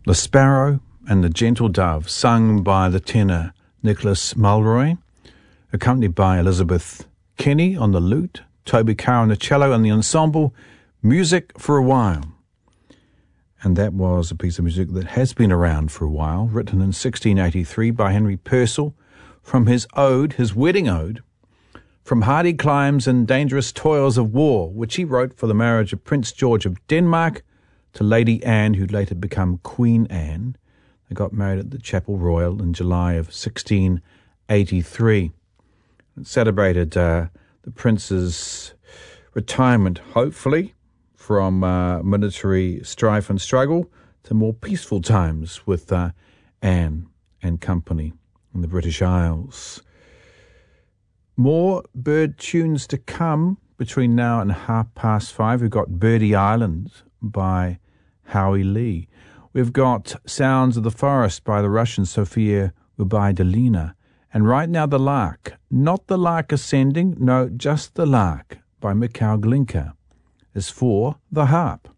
The Sparrow and the Gentle Dove, sung by the tenor Nicholas Mulroy, accompanied by Elizabeth Kenny on the lute, Toby Carr on the cello, and the ensemble Music for a While. And that was a piece of music that has been around for a while, written in 1683 by Henry Purcell from his ode, his wedding ode, From Hardy Climes and Dangerous Toils of War, which he wrote for the marriage of Prince George of Denmark to Lady Anne, who'd later become Queen Anne. They got married at the Chapel Royal in July of 1683. It celebrated the prince's retirement, hopefully, from military strife and struggle to more peaceful times with Anne and company in the British Isles. More bird tunes to come between now and 5:30. We've got Birdie Island by Howie Lee. We've got Sounds of the Forest by the Russian Sofia Ubaidulina. And right now the Lark, not the Lark Ascending, no, just the Lark by Mikhail Glinka, is for the harp.